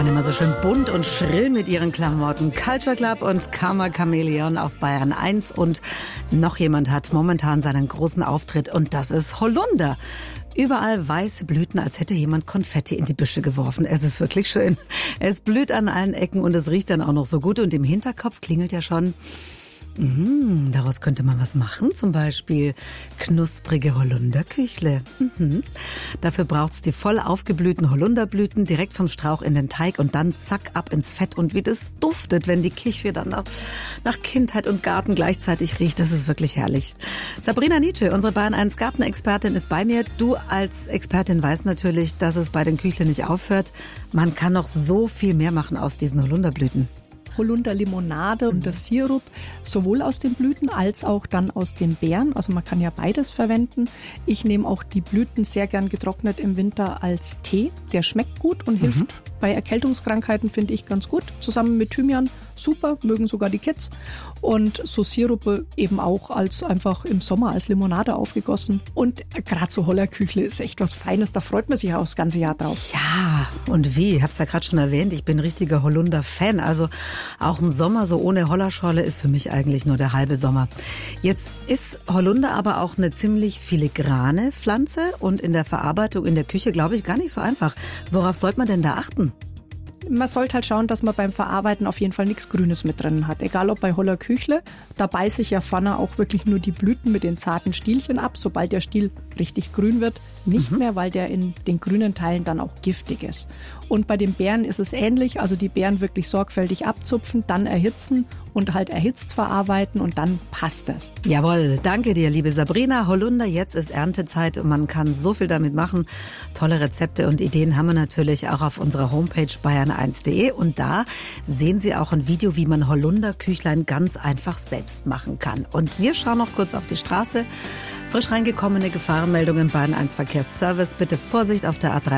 waren immer so schön bunt und schrill mit ihren Klamotten. Culture Club und Karma Chameleon auf Bayern 1. Und noch jemand hat momentan seinen großen Auftritt und das ist Holunder. Überall weiße Blüten, als hätte jemand Konfetti in die Büsche geworfen. Es ist wirklich schön. Es blüht an allen Ecken und es riecht dann auch noch so gut. Und im Hinterkopf klingelt ja schon... daraus könnte man was machen, zum Beispiel knusprige Holunderküchle. Dafür braucht's die voll aufgeblühten Holunderblüten direkt vom Strauch in den Teig und dann zack ab ins Fett. Und wie das duftet, wenn die Küche dann nach Kindheit und Garten gleichzeitig riecht, das ist wirklich herrlich. Sabrina Nietzsche, unsere Bayern 1 Gartenexpertin, ist bei mir. Du als Expertin weißt natürlich, dass es bei den Küchlern nicht aufhört. Man kann noch so viel mehr machen aus diesen Holunderblüten. Holunderlimonade und der Sirup, sowohl aus den Blüten als auch dann aus den Beeren. Also man kann ja beides verwenden. Ich nehme auch die Blüten sehr gern getrocknet im Winter als Tee. Der schmeckt gut und hilft bei Erkältungskrankheiten, finde ich ganz gut. Zusammen mit Thymian, super, mögen sogar die Kids. Und so Sirupe eben auch als einfach im Sommer als Limonade aufgegossen. Und gerade so Hollerküchle ist echt was Feines, da freut man sich auch das ganze Jahr drauf. Ja, und wie? Ich habe es ja gerade schon erwähnt, ich bin richtiger Holunder-Fan. Also auch ein Sommer so ohne Hollerschorle ist für mich eigentlich nur der halbe Sommer. Jetzt ist Holunder aber auch eine ziemlich filigrane Pflanze und in der Verarbeitung in der Küche, glaube ich, gar nicht so einfach. Worauf sollte man denn da achten? Man sollte halt schauen, dass man beim Verarbeiten auf jeden Fall nichts Grünes mit drin hat. Egal ob bei Hollerküchle, da beiße ich ja vorne auch wirklich nur die Blüten mit den zarten Stielchen ab. Sobald der Stiel richtig grün wird, nicht mehr, weil der in den grünen Teilen dann auch giftig ist. Und bei den Beeren ist es ähnlich, also die Beeren wirklich sorgfältig abzupfen, dann erhitzen und halt erhitzt verarbeiten und dann passt es. Jawohl, danke dir, liebe Sabrina. Holunder, jetzt ist Erntezeit und man kann so viel damit machen. Tolle Rezepte und Ideen haben wir natürlich auch auf unserer Homepage bayern1.de und da sehen Sie auch ein Video, wie man Holunderküchlein ganz einfach selbst machen kann. Und wir schauen noch kurz auf die Straße. Frisch reingekommene Gefahrenmeldungen, Bayern 1 Verkehrsservice. Bitte Vorsicht auf der A3.